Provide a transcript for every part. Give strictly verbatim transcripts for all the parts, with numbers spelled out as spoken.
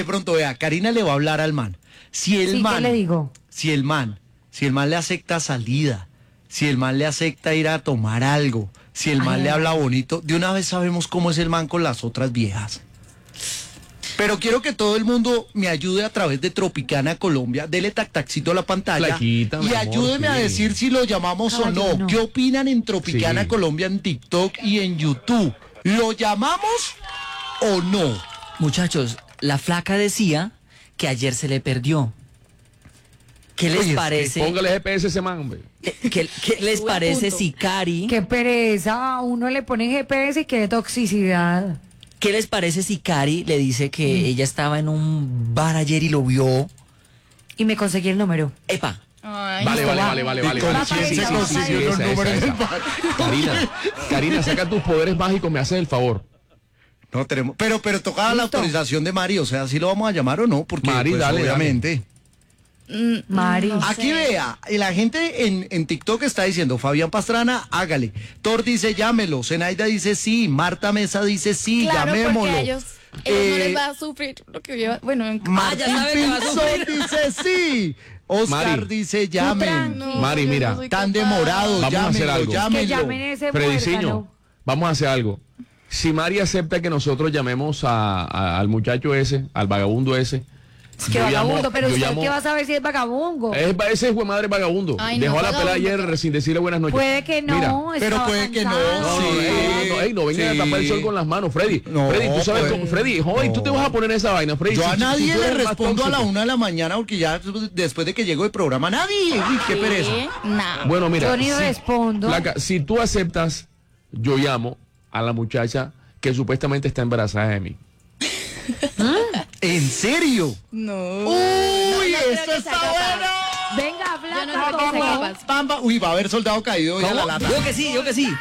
pronto, vea, Karina le va a hablar al man. Si el Sí, man, ¿qué le digo? si el man, si el man le acepta salida, si el man le acepta ir a tomar algo, si el man Ay, le ay, habla bonito, de una vez sabemos cómo es el man con las otras viejas. Pero quiero que todo el mundo me ayude a través de Tropicana Colombia. Dele tac tacito a la pantalla. Flaquita, mi y amor, ayúdeme sí. a decir si lo llamamos o Caballo, no. no. ¿Qué opinan en Tropicana Sí. Colombia en TikTok y en YouTube? ¿Lo llamamos o no? Muchachos, la flaca decía que ayer se le perdió. ¿Qué les Oye, es que parece? Póngale G P S a ese man, hombre. ¿Qué, qué- qué les Buen parece punto. si Cari? Qué pereza, a uno le pone G P S y qué toxicidad. ¿Qué les parece si Cari le dice que Mm. ella estaba en un bar ayer y lo vio? Y me conseguí el número. Epa, Ay, Vale, listo, vale, va. vale, vale, ¿Y vale. con vale. quién se consiguió esa, los esa, números esa. del bar? Karina, Karina, saca tus poderes mágicos, me haces el favor. No tenemos. Pero, pero tocaba la Listo. autorización de Mari, o sea, si lo vamos a llamar o no, porque Mari, pues, dale, obviamente. mm, Mari. no Aquí sé. vea, y la gente en, en TikTok está diciendo, Fabián Pastrana, hágale. Thor dice, llámelo. Zenaida dice sí. Marta Mesa dice sí, Claro, llamémoslo. porque a ellos, ellos no Eh, les va a sufrir lo que yo... Bueno, en... Martín ya sabe que va a Pinzón sufrir. dice sí. Oscar Mari. dice llamen. tranqui. No, Mari, yo mira, no soy Tan capaz. demorado, Vamos a hacer llámenlo, algo. llámenlo. Que llamen ese Frediciño, muérgano. vamos a hacer algo. Si Mari acepta que nosotros llamemos a, a- al muchacho ese, al vagabundo ese. Que yo vagabundo, llamo- pero yo usted llamo- qué va a saber si es vagabundo. Es, ese es madre vagabundo. Ay, no, Dejó a la vagabundo. pelada ayer sin decirle buenas noches. Puede que no, Mira, pero estaba puede que no, cansado. No, no, Sí. ey, no, ey, no vengan Sí. a tapar el sol con las manos, Freddy. No, Freddy, tú sabes pues. cómo, Freddy, joven, tú te vas a poner esa vaina, Freddy. Yo si- a si- si nadie tú le eres más respondo a la tóxico. una de la mañana porque ya después de que llego de programa, nadie. Uy, qué pereza. ¿Qué? Nah. Bueno, mira. Yo ni si- respondo. Flaca, si tú aceptas, yo llamo a la muchacha que supuestamente está embarazada de mí. ¿En serio? No. Uy, creo esto que está sea capaz. bueno. Venga, Yo no flaca, creo que sea ¿cómo? capaz. Pamba. Uy, va a haber soldado caído hoy a la ¿cómo? lata. Yo que sí, yo que sí.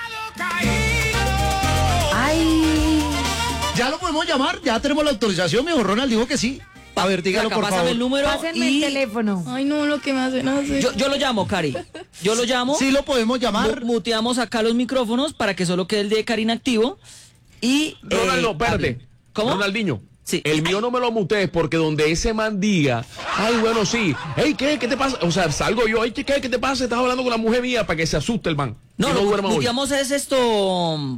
Ay, Ya lo podemos llamar, ya tenemos la autorización, mi hijo Ronald dijo que sí. A ver, dígalo Flaca, por pásame favor. el número pásenme y el teléfono. Ay, no, lo que me hace, no sé. yo, yo lo llamo, Cari. Yo lo llamo. Sí lo podemos llamar. mu- Muteamos acá los micrófonos para que solo quede el de Karina activo. Y. eh, Ronaldo, espérate. hable. ¿Cómo? Ronaldinho. Sí. El mío no me lo mutees porque donde ese man diga, ay, bueno, sí, hey, ¿qué? ¿Qué te pasa? O sea, salgo yo, ay, ¿qué? ¿Qué te pasa? Estás hablando con la mujer mía para que se asuste el man. No, Y lo duerma hoy. muteamos es esto.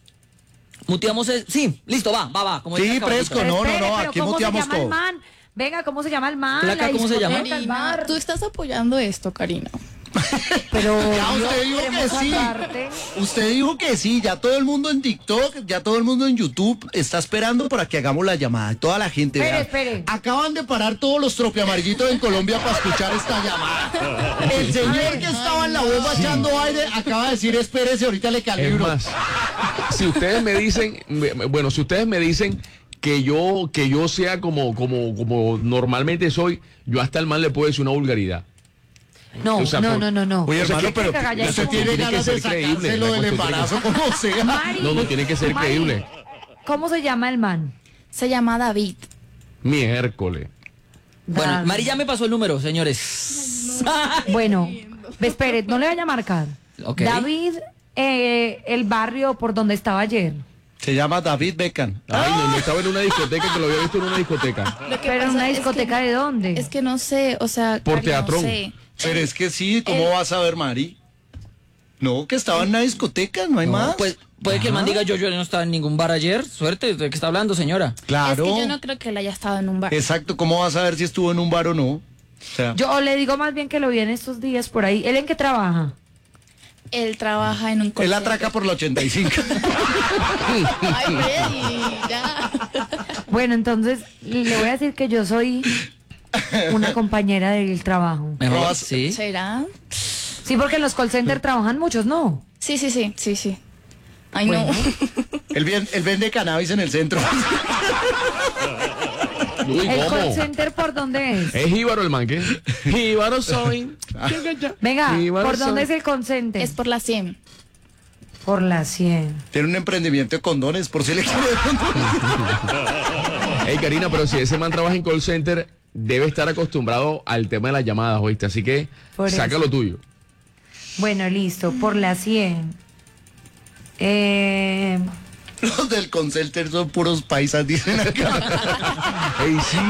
Muteamos es. Sí, listo, va, va, va. Como Sí, dice el caballito. fresco, no, no, Espere, no, pero aquí ¿cómo muteamos se llama todo. el man? Venga, ¿cómo se llama el man? Flaca, La ¿cómo se llama? discoteca, el Karina, bar. tú estás apoyando esto, Karina. Pero Ya yo usted dijo que queremos sí. hablarte. Usted dijo que sí, ya todo el mundo en TikTok, ya todo el mundo en YouTube está esperando para que hagamos la llamada. Toda la gente, Espere, vea. espere. Acaban de parar todos los tropiamarillitos en Colombia para escuchar esta llamada. El señor que estaba en la bomba echando aire acaba de decir, espérese, ahorita le Es calibro. más, si ustedes me dicen, me- me- bueno, si ustedes me dicen que yo, que yo sea como, como, como normalmente soy, yo hasta el man le puedo decir una vulgaridad. No, O sea, no, por- no, no, no. Oye, O sea, hermano, que- pero que callar usted como- tiene Tiene que ganas ser de creíble, sacárselo la del cuestión tiene embarazo, como sea. Mari, No, no, tiene que ser Mari, creíble. ¿Cómo se llama el man? Se llama David. Miércoles. Bueno, David. Mari ya me pasó el número, señores. Bueno, espere, no le vaya a marcar. Ok. David, eh, el barrio por donde estaba ayer. Se llama David Beckham. Ay, no, no estaba en una discoteca, que lo había visto en una discoteca. Lo que Pero en pasa una es discoteca que- de dónde? Es que no sé, o sea, Por Cari, teatrón. No sé. Pero es que sí, ¿cómo El- vas a ver, Mari? No, que estaba en una discoteca, no hay más. Pues puede que el man diga yo, yo no estaba en ningún bar ayer. Suerte, ¿de qué está hablando, señora? Claro. Es que yo no creo que él haya estado en un bar. Exacto, ¿cómo vas a ver si estuvo en un bar o no? O sea, Yo le digo más bien que lo vi en estos días por ahí. ¿Él en qué trabaja? Él trabaja en un call él center. atraca por la ochenta y cinco. Ay, Freddy, ya. Bueno, entonces le voy a decir que yo soy una compañera del trabajo. Mejor, Robas- sí. ¿Será? Sí, porque en los call centers trabajan muchos, ¿no? Sí, sí, sí, sí, sí. Ay, Bueno. no. él, ven- él vende cannabis en el centro. Uy, ¿El call ¿cómo? center por dónde es? Es jíbaro el man, ¿qué? Jíbaro soy. Venga, Jíbaro ¿por dónde soy. es el call center? Es por la cien. Por la cien. Tiene un emprendimiento de condones, por si le quiere. Hey, Karina, pero si ese man trabaja en call center, debe estar acostumbrado al tema de las llamadas, ¿oíste? Así que Por saca eso. lo tuyo. Bueno, listo, por la cien. Eh... Los del concelter son puros paisas, dicen acá. Hey, sí.